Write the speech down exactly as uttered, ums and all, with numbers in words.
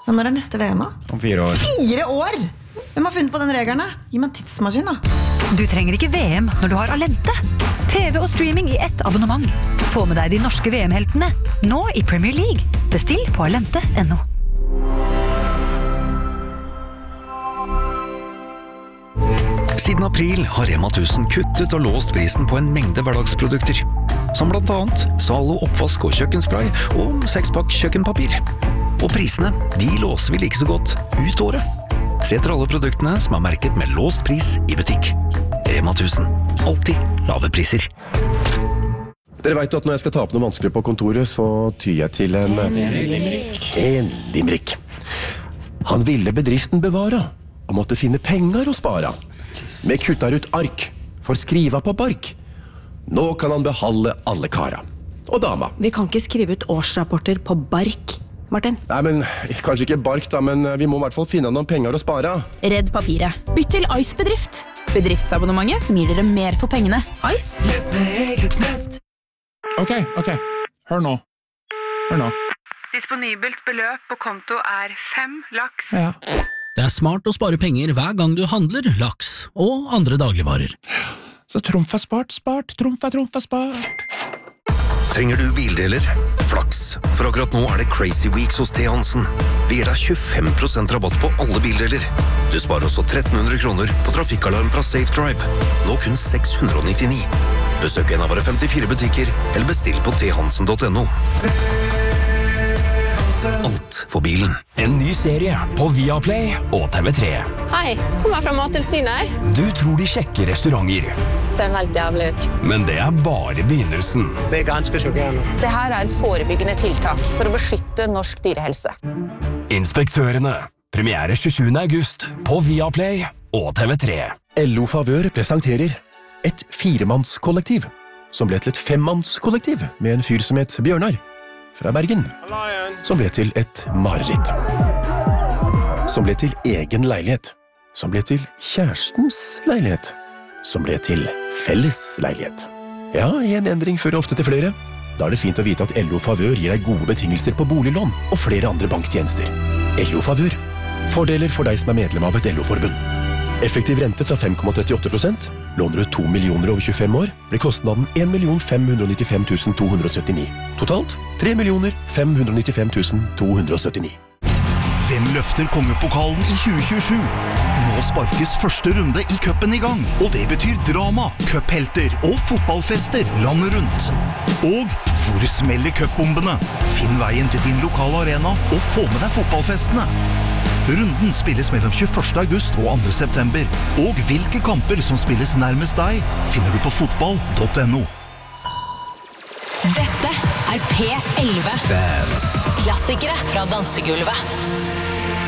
Men når er neste V M? Om fire år. Fire år? Hvem har funnet på den regelen? Gi meg en tidsmaskin da. Du trenger ikke V M når du har Alente. T V og streaming i ett abonnement. Få med deg de norske V M-heltene, nå i Premier League. Bestill på alente punktum no. Siden april har Rema tusen kuttet og låst prisen på en mengde hverdagsprodukter. Som blant annet Zalo oppvask og kjøkkenspray og sekspakk kjøkkenpapir. Og prisene, de låser vi like så godt ut året. Se etter alle produktene som er merket med låst pris i butikk. Rema tusen. Alltid lave priser. Dere vet jo at når jeg skal ta opp noe vanskelig på kontoret, så tyr jeg til en... En limerick. En limerick. Han ville bedriften bevare, og måtte finne penger å spare. Med kuttar ut ark, for skriva på bark. Nå kan han behalde alle kara. Og dama. Vi kan ikke skrive ut årsrapporter på bark, Martin. Nei, men kanskje ikke bark da, men vi må i hvert fall finne noen penger å spare. Redd papiret. Bytt til Ice Bedrift. Bedriftsabonnementet som gir dere mer for pengene. Ice. Nett med eget nett. Ok, ok. Hør nå. Hør nå. Disponibelt beløp på konto er fem laks. Ja. Det er smart å spare penger hver gang du handler laks og andre dagligvarer. Så trumf er spart, spart, trumf er trumf er spart. Trenger du bildeler? Flaks, for akkurat nå er det Crazy Weeks hos T. Hansen. Vi gir deg tjuefem prosent rabatt på alle bildeler. Du sparer også tretten hundre kroner på trafikkalarm fra Safe Drive. Nå kun seks hundre nittini. Besøk en av våre femtifire butikker, eller bestill på t hansen punktum no. Alt for bilen. En ny serie på Viaplay og T V tre. Hei, kommer fra Mattilsynet her. Du tror de sjekker restauranter. Ser helt jævlig ut. Men det er bare begynnelsen. Det er ganske sjokkerende. Det her er et forebyggende tiltak for å beskytte norsk dyrehelse. Inspektørene. Premiere tjuesjuende august på Viaplay og T V tre. L O Favør presenterer et firemannskollektiv, som ble til et femmannskollektiv med en fyr som het Bjørnar, fra Bergen, som ble til et mareritt. Som ble til egen leilighet, som ble til kjærestens leilighet, som ble til felles leilighet. Ja, en endring fører ofte til flere. Da er det fint å vite at L O Favør gir deg gode betingelser på boliglån og flere andre banktjenester. L O Favør. Fordeler for deg som er medlem av et L O-forbund. Effektiv rente fra fem komma trettiåtte prosent. Låner du to millioner over tjuefem år, blir kostnaden en million fem hundre nittifem tusen to hundre syttini. Totalt tre millioner fem hundre nittifem tusen to hundre syttini. Hvem løfter kongepokalen i tjue tjuesju? Nå sparkes første runde i cupen i gang, og det betyr drama, cuphelter og fotballfester landet rundt. Og hvor smeller cupbombene? Finn veien til din lokale arena og få med deg fotballfestene. Runden spilles mellom tjueførste august og andre september, og hvilke kamper som spilles nærmest deg, finner du på fotball punktum no. Dette er P elleve. Klassikere fra dansegulvet.